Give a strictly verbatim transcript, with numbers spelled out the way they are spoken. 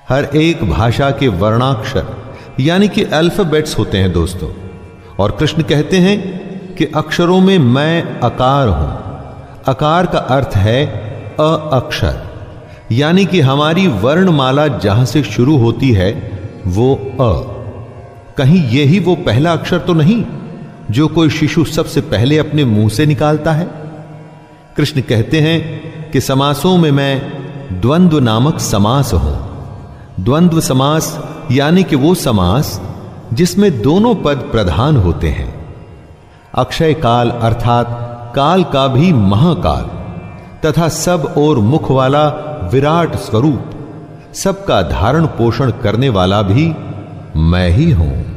हर एक भाषा के वर्णाक्षर यानी कि अल्फाबेट्स होते हैं दोस्तों। और कृष्ण कहते हैं कि अक्षरों में मैं अकार हूं। अकार का अर्थ है अ अक्षर, यानी कि हमारी वर्णमाला जहां से शुरू होती है वो अ। कहीं यही वो पहला अक्षर तो नहीं जो कोई शिशु सबसे पहले अपने मुंह से निकालता है। कृष्ण कहते हैं कि समासों में मैं द्वंद्व नामक समास हूं। द्वंद्व समास यानी कि वो समास जिसमें दोनों पद प्रधान होते हैं। अक्षय काल अर्थात काल का भी महाकाल तथा सब और मुख वाला विराट स्वरूप, सबका धारण पोषण करने वाला भी मैं ही हूं।